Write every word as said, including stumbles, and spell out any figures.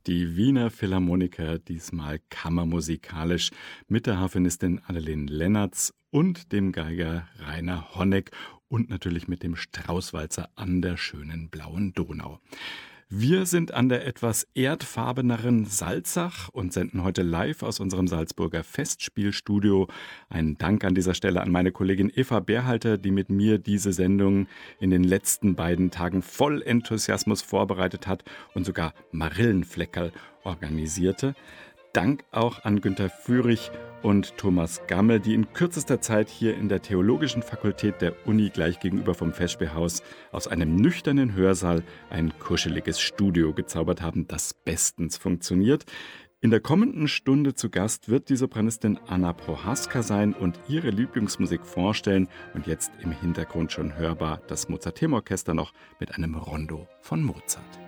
Die Wiener Philharmoniker, diesmal kammermusikalisch, mit der Harfenistin Adeline Lennertz und dem Geiger Rainer Honeck und natürlich mit dem Straußwalzer an der schönen blauen Donau. Wir sind an der etwas erdfarbeneren Salzach und senden heute live aus unserem Salzburger Festspielstudio. Einen Dank an dieser Stelle an meine Kollegin Eva Berhalter, die mit mir diese Sendung in den letzten beiden Tagen voll Enthusiasmus vorbereitet hat und sogar Marillenfleckerl organisierte. Dank auch an Günter Führig und Thomas Gammel, die in kürzester Zeit hier in der Theologischen Fakultät der Uni gleich gegenüber vom Festspielhaus aus einem nüchternen Hörsaal ein kuscheliges Studio gezaubert haben, das bestens funktioniert. In der kommenden Stunde zu Gast wird die Sopranistin Anna Prohaska sein und ihre Lieblingsmusik vorstellen. Und jetzt im Hintergrund schon hörbar das Mozarteum-Orchester noch mit einem Rondo von Mozart.